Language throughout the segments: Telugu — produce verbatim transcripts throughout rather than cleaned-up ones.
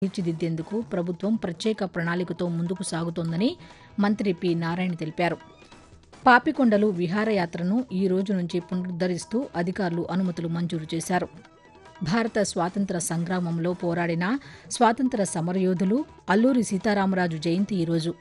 తీర్చిదిద్దేందుకు ప్రభుత్వం ప్రత్యేక ప్రణాళికతో ముందుకు సాగుతోందని మంత్రి పి నారాయణ తెలిపారు. పాపికొండలు విహారయాత్రను ఈ రోజు నుంచి పునరుద్దరిస్తూ అధికారులు అనుమతులు మంజూరు చేశారు. భారత స్వాతంత్ర సంగ్రామంలో పోరాడిన స్వాతంత్ర సమరయోధులు అల్లూరి సీతారామరాజు జయంతి ఈరోజు.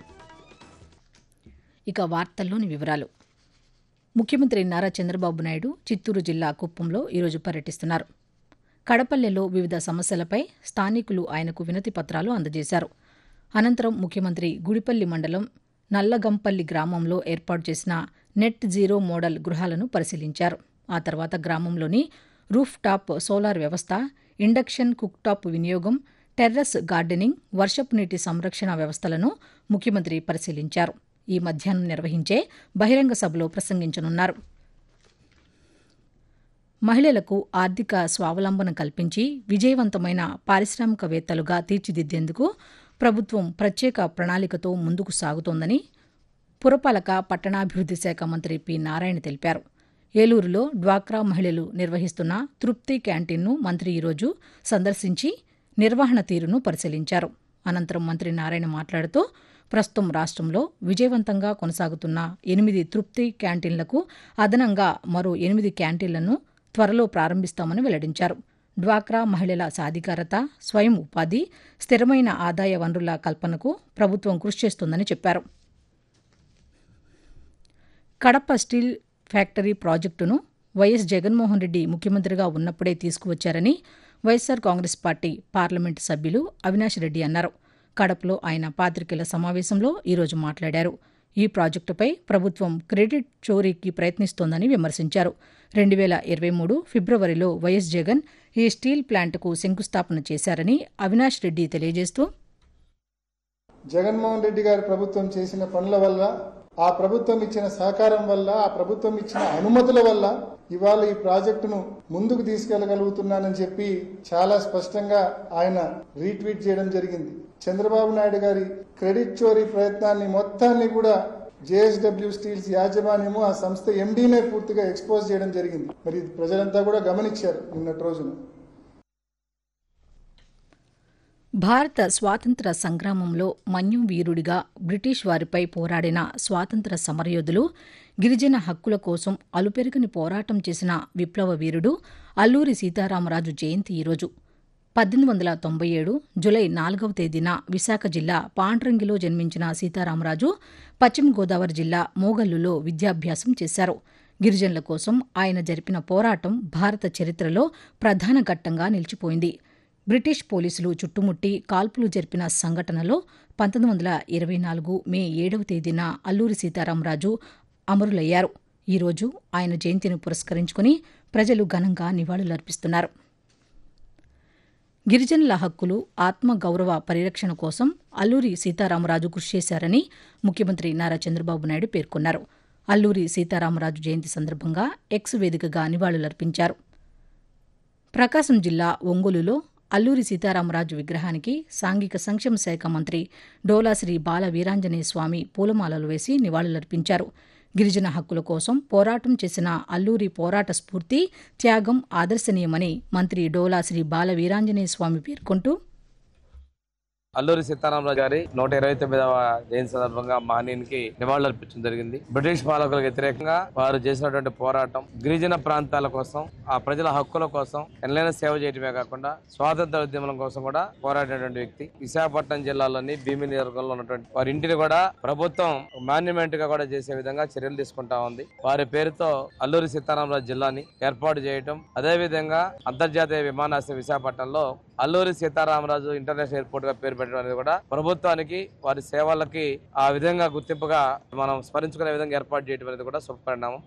ఇక వార్తల్లోని వివరాలు. ముఖ్యమంత్రి నారా చంద్రబాబు నాయుడు చిత్తూరు జిల్లా కుప్పంలో ఈరోజు పర్యటిస్తున్నారు. కడపల్లెలో వివిధ సమస్యలపై స్థానికులు ఆయనకు వినతి పత్రాలు అందజేశారు. అనంతరం ముఖ్యమంత్రి గుడిపల్లి మండలం నల్లగంపల్లి గ్రామంలో ఏర్పాటు చేసిన నెట్ జీరో మోడల్ గృహాలను పరిశీలించారు. ఆ తర్వాత గ్రామంలోని రూఫ్ టాప్ సోలార్ వ్యవస్థ, ఇండక్షన్ కుక్ టాప్ వినియోగం, టెర్రస్ గార్డెనింగ్, వర్షపు నీటి సంరక్షణ వ్యవస్థలను ముఖ్యమంత్రి పరిశీలించారు. ఈ మధ్యాహ్నం నిర్వహించే బహిరంగ సభలో ప్రసంగించనున్నారు. మహిళలకు ఆర్థిక స్వావలంబన కల్పించి విజయవంతమైన పారిశ్రామికవేత్తలుగా తీర్చిదిద్దేందుకు ప్రభుత్వం ప్రత్యేక ప్రణాళికతో ముందుకు సాగుతోందని పురపాలక పట్టణాభివృద్ది శాఖ మంత్రి పి నారాయణ తెలిపారు. ఏలూరులో డ్వాక్రా మహిళలు నిర్వహిస్తున్న తృప్తి క్యాంటీన్ను మంత్రి ఈరోజు సందర్శించి నిర్వహణ తీరును పరిశీలించారు. అనంతరం మంత్రి నారాయణ మాట్లాడుతూ ప్రస్తుతం రాష్ట్రంలో విజయవంతంగా కొనసాగుతున్న ఎనిమిది తృప్తి క్యాంటీన్లకు అదనంగా మరో ఎనిమిది క్యాంటీన్లను త్వరలో ప్రారంభిస్తామని వెల్లడించారు. డ్వాక్రా మహిళల సాధికారత, స్వయం ఉపాధి, స్థిరమైన ఆదాయ వనరుల కల్పనకు ప్రభుత్వం కృషి చేస్తోందని చెప్పారు. కడప స్టీల్ ఫ్యాక్టరీ ప్రాజెక్టును వైఎస్ జగన్మోహన్ రెడ్డి ముఖ్యమంత్రిగా ఉన్నప్పుడే తీసుకువచ్చారని వైఎస్సార్ కాంగ్రెస్ పార్టీ పార్లమెంటు సభ్యులు అవినాష్ రెడ్డి అన్నారు. కడపలో ఆయన పాతికేయుల సమావేశంలో ఈరోజు మాట్లాడారు. ఈ ప్రాజెక్టుపై ప్రభుత్వం క్రెడిట్ చోరీకి ప్రయత్నిస్తోందని విమర్శించారు. రెండు వేల ఇరవై మూడు ఫిబ్రవరిలో వైఎస్ జగన్ ఈ స్టీల్ ప్లాంట్కు శంకుస్థాపన చేశారని అవినాష్ రెడ్డి తెలియజేస్తూ, జగన్మోహన్ రెడ్డి గారి ప్రభుత్వం చేసిన పనుల వల్ల, ఆ ప్రభుత్వం ఇచ్చిన సహకారం వల్ల, ఆ ప్రభుత్వం ఇచ్చిన అనుమతుల వల్ల ఇవాళ ఈ ప్రాజెక్టును ముందుకు తీసుకెళ్లగలుగుతున్నానని చెప్పి చాలా స్పష్టంగా ఆయన రీట్వీట్ చేయడం జరిగింది. చంద్రబాబు నాయుడు గారి క్రెడిట్ చోరీ ప్రయత్నాన్ని మొత్తాన్ని కూడా జేఎస్డబ్ల్యూ స్టీల్స్ యాజమాన్యము, ఆ సంస్థ ఎండీనే పూర్తిగా ఎక్స్పోజ్ చేయడం జరిగింది. మరి ఇది ప్రజలంతా కూడా గమనించారు నిన్నటి రోజున. భారత స్వాతంత్ర సంగ్రామంలో మన్యం వీరుడిగా బ్రిటిష్ వారిపై పోరాడిన స్వాతంత్ర సమరయోధులు, గిరిజన హక్కుల కోసం అలుపెరుగని పోరాటం చేసిన విప్లవ వీరుడు అల్లూరి సీతారామరాజు జయంతి ఈరోజు. పద్దెనిమిది వందల తొంభై ఏడు జులై నాలుగవ తేదీన విశాఖ జిల్లా పాండ్రంగిలో జన్మించిన సీతారామరాజు పశ్చిమ గోదావరి జిల్లా మోగల్లులో విద్యాభ్యాసం చేశారు. గిరిజనుల కోసం ఆయన జరిపిన పోరాటం భారత చరిత్రలో ప్రధాన ఘట్టంగా నిలిచిపోయింది. బ్రిటిష్ పోలీసులు చుట్టుముట్టి కాల్పులు జరిపిన సంఘటనలో పంతొమ్మిది వందల ఇరవై నాలుగు మే ఏడవ తేదీన అల్లూరి సీతారామరాజు అమరులయ్యారు. ఈరోజు ఆయన జయంతిని పురస్కరించుకుని ప్రజలు ఘనంగా నివాళులర్పిస్తున్నారు. గిరిజనుల హక్కులు, ఆత్మగౌరవ పరిరక్షణ కోసం అల్లూరి సీతారామరాజు కృషి చేశారని ముఖ్యమంత్రి నారా చంద్రబాబు నాయుడు పేర్కొన్నారు. అల్లూరి సీతారామరాజు జయంతి సందర్భంగా ఎక్స్ వేదికగా నివాళులర్పించారు. ప్రకాశం జిల్లా ఒంగోలులో అల్లూరి సీతారామరాజు విగ్రహానికి సాంఘిక సంక్షేమ శాఖ మంత్రి డోలాశ్రీ బాల వీరాంజనేయ స్వామి పూలమాలలు వేసి నివాళులర్పించారు. గిరిజన హక్కుల కోసం పోరాటం చేసిన అల్లూరి పోరాట స్ఫూర్తి, త్యాగం ఆదర్శనీయమని మంత్రి డోలాశ్రీ బాల వీరాంజనేయ స్వామి పేర్కొంటూ, అల్లూరి సీతారామరాజు గారి నూట ఇరవై తొమ్మిదవ జయంతి సందర్భంగా మహనీయునికి నివాళులర్పించడం జరిగింది. బ్రిటిష్ పాలకులకు వ్యతిరేకంగా వారు చేసినటువంటి పోరాటం, గిరిజన ప్రాంతాల కోసం, ఆ ప్రజల హక్కుల కోసం ఎన్నైనా సేవ చేయడమే కాకుండా స్వాతంత్ర ఉద్యమం కోసం కూడా పోరాడినటువంటి వ్యక్తి. విశాఖపట్నం జిల్లాలోని భీమిలి నియోజకవర్గంలో ఉన్నటువంటి వారి ఇంటిని కూడా ప్రభుత్వం మాన్యుమెంట్ గా కూడా చేసే విధంగా చర్యలు తీసుకుంటా ఉంది. వారి పేరుతో అల్లూరి సీతారామరాజు జిల్లాని ఏర్పాటు చేయటం, అదేవిధంగా అంతర్జాతీయ విమానాశ్రయం విశాఖపట్నంలో అల్లూరి సీతారామరాజు ఇంటర్నేషనల్ ఎయిర్పోర్ట్ గా పేరు పెట్టడం అనేది కూడా ప్రభుత్వానికి, వారి సేవలకి ఆ విధంగా గుర్తింపుగా మనం స్మరించుకునే విధంగా ఏర్పాటు చేయడం అనేది కూడా శుభపరిణామం.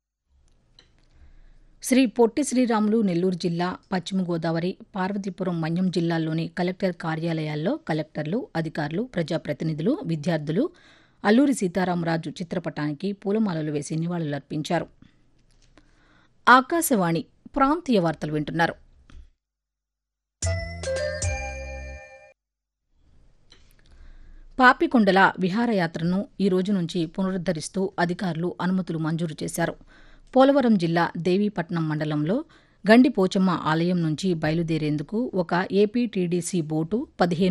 శ్రీ పొట్టి శ్రీరాములు నెల్లూరు జిల్లా, పశ్చిమ గోదావరి, పార్వతీపురం, మన్యం జిల్లాల్లోని కలెక్టర్ కార్యాలయాల్లో కలెక్టర్లు, అధికారులు, ప్రజాప్రతినిధులు, విద్యార్థులు అల్లూరి సీతారామరాజు చిత్రపటానికి పూలమాలలు వేసి నివాళులర్పించారు. ఆకాశవాణి ప్రాంతీయ వార్తలు వింటున్నారు. పాపికొండల విహారయాత్రను ఈ రోజు నుంచి పునరుద్దరిస్తూ అధికారులు అనుమతులు మంజూరు చేశారు. పోలవరం జిల్లా దేవీపట్నం మండలంలో గండి పోచమ్మ ఆలయం నుంచి బయలుదేరేందుకు ఒక ఏపీటీడీసీ బోటు పదిహేను